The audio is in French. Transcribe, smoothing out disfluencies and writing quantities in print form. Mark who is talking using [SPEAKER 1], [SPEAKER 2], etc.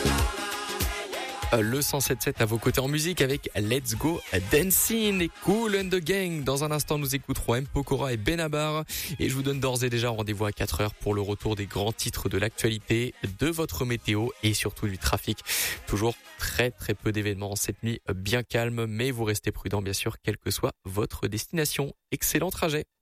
[SPEAKER 1] Le 107.7 à vos côtés en musique avec Let's Go Dancing et Kool and the Gang. Dans un instant, nous écouterons M. Pokora et Benabar. Et je vous donne d'ores et déjà rendez-vous à 4h pour le retour des grands titres de l'actualité, de votre météo et surtout du trafic. Toujours très peu d'événements cette nuit, bien calme, mais vous restez prudents bien sûr, quelle que soit votre destination. Excellent trajet.